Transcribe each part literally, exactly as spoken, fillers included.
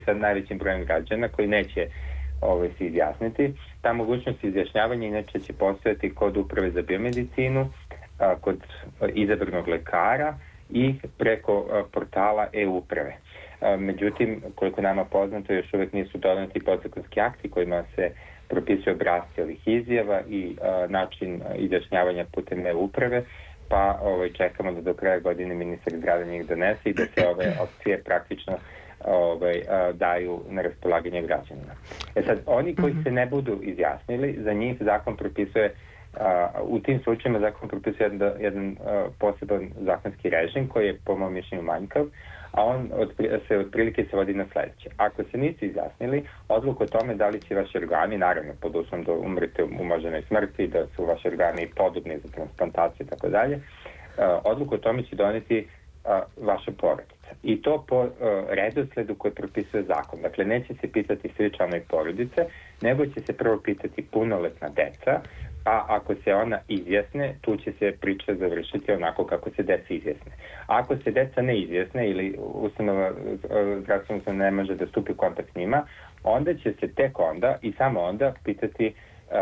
sa najvećim brojem građana koji neće ovaj, se izjasniti. Ta mogućnost izjašnjavanja inače će postojati kod Uprave za biomedicinu, a, kod izabranog lekara i preko a, portala e-uprave. A, međutim, koliko nama poznato, još uvek nisu doneti podzakonski akti kojima se propisuje obrasci ovih izjava i a, način izjašnjavanja putem e-uprave, pa ovaj, čekamo da do kraja godine ministar zdravlja njih donese i da se ove opcije praktično ovaj, a, daju na raspolaganje građanima. E sad, oni koji se ne budu izjasnili, za njih zakon propisuje, a, u tim slučajima zakon propisuje jedan, jedan a, poseban zakonski režim koji je po mom mišljenju manjkav, a on od, se otprilike se vodi na sledeće. Ako se niste izjasnili, odluku o tome da li će vaši organi, naravno pod uslovom da umrete u moždanoj smrti, da su vaši organi podobni za transplantaciju i tako dalje, odluku o tome će doneti a, vaša porodica. I to po a, redosledu koji propisuje zakon. Dakle, neće se pitati svi članovi porodice, nego će se prvo pitati punoletna deca, a ako se ona izjasne, tu će se priča završiti onako kako se deca izjasne. Ako se deca ne izjasne ili ustanova zdravstveno se ne može da stupi u kontakt s njima, onda će se tek onda i samo onda pitati uh,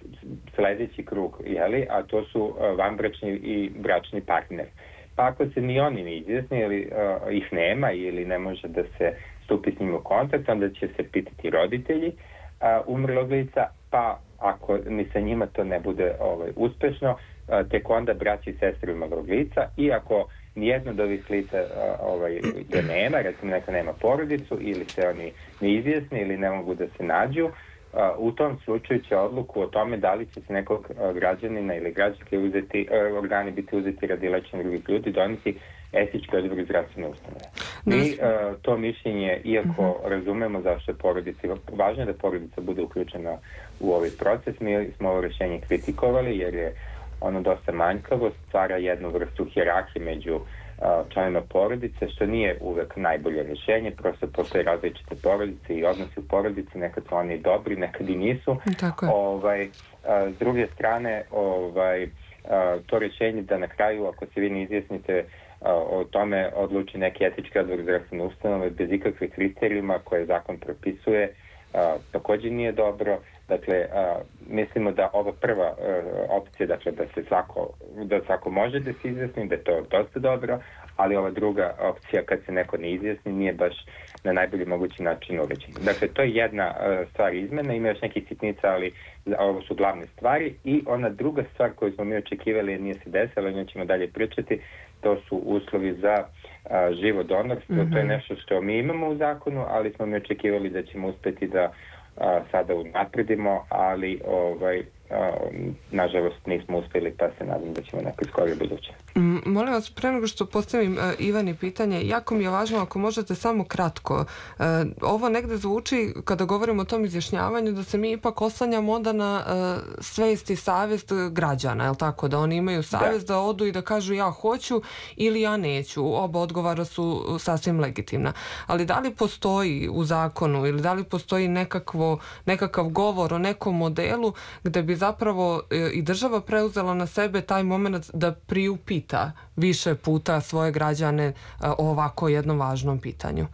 sledeći krug, jeli, a to su uh, vanbračni i bračni partner. Pa ako se ni oni ne izjasne ili uh, ih nema ili ne može da se stupi s njima u kontakt, onda će se pitati roditelji uh, umrlog lica, pa ako ni sa njima to ne bude ovaj, uspešno, a, tek onda braći i sestri umrlog lica, i ako nijedno od ovih lica a, ovaj, je nema, recimo neka nema porodicu ili se oni ne izjasne ili ne mogu da se nađu, a, u tom slučaju će odluku o tome da li će se nekog a, građanina ili građanke uzeti, a, organi biti uzeti radi lečenja drugih ljudi, doneti etički odbor zdravstvene ustanove. Mi uh, to mišljenje, iako uh-huh. razumemo zašto je porodica, važno je da porodica bude uključena u ovaj proces, mi smo ovo rešenje kritikovali jer je ono dosta manjkavo, stvara jednu vrstu hijerarhije među uh, članovima porodice, što nije uvek najbolje rešenje, prosto postoje različite porodice i odnosi u porodici, nekad su oni dobri, nekad i nisu. Tako je. Ovaj, uh, s druge strane, ovaj, uh, to rešenje da na kraju, ako se vi ne izjasnite, o tome odluči neki etički odbor zdravstvene ustanove bez ikakvih kriterijuma koje zakon propisuje, a, također nije dobro. Dakle, a, mislimo da ova prva a, opcija, dakle da se svako, da svako može da se izjasni, da je to dosta dobro, ali ova druga opcija kad se neko ne izjasni nije baš na najbolji mogući način uređena. Dakle, to je jedna a, stvar izmena, ima još nekih sitnica, ali ovo su glavne stvari. I ona druga stvar koju smo mi očekivali, nije se desila, o njoj ćemo dalje pričati, to su uslovi za a, živo donorstvo. Mm-hmm. To je nešto što mi imamo u zakonu, ali smo mi očekivali da ćemo uspeti da a, sada unapredimo, ali ovaj, a, nažalost nismo uspeli, pa se nadam da ćemo nekoj skoroj buduće. Mm, molim vas, pre nego što postavim uh, Ivani pitanje, jako mi je važno ako možete samo kratko. Uh, ovo negde zvuči, kada govorimo o tom izjašnjavanju, da se mi ipak oslanjamo onda na uh, svest i savest građana, je li tako? Da oni imaju savest da. da odu i da kažu ja hoću ili ja neću. Oba odgovara su sasvim legitimna. Ali da li postoji u zakonu ili da li postoji nekakvo, nekakav govor o nekom modelu gde bi zapravo uh, i država preuzela na sebe taj moment da priupi više puta svoje građane o ovako jednom važnom pitanju?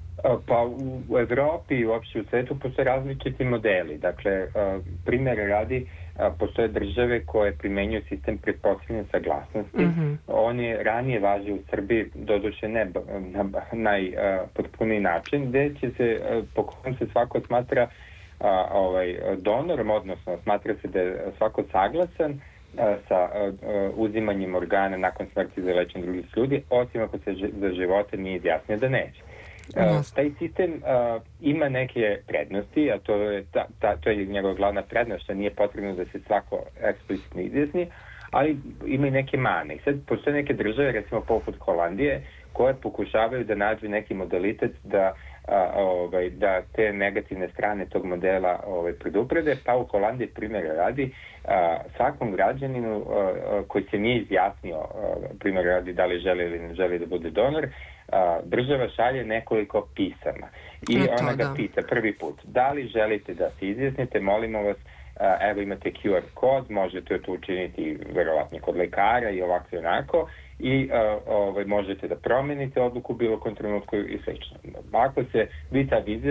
Pa u Evropi i uopšte u svetu postoje različiti modeli. Dakle, primjer radi, postoje države koje primenjuju sistem pretpostavljene saglasnosti. Mm-hmm. On je ranije važio u Srbiji, doduše ne na najpotpuniji način, gde će se, po kojem se svako smatra a, ovaj, donorom, odnosno smatra se da je svako saglasan sa uh, uzimanjem organa nakon smrti za lečenje drugih ljudi, osim ako se za života nije izjasnio da neće. Uh, taj sistem uh, ima neke prednosti, a to je, ta, ta, to je njegova glavna prednost, što nije potrebno da se svako eksplicitno izjasni, ali ima i neke mane. I sad postoje neke države, recimo poput Holandije, koje pokušavaju da nađu neki modalitet da A, ovaj, da te negativne strane tog modela ovaj, preduprede, pa u Holandiji primjera radi a, svakom građaninu a, a, koji se nije izjasnio, primjera radi da li želi ili ne želi da bude donor, a, država šalje nekoliko pisama i no ona ga da. pita prvi put da li želite da se izjasnite, molimo vas, a, evo imate Q R kod, možete to učiniti verovatno kod lekara i ovako i onako, i uh, ovaj, možete da promenite odluku bilo kom trenutku i slično. Ako se vi tad izjasnite,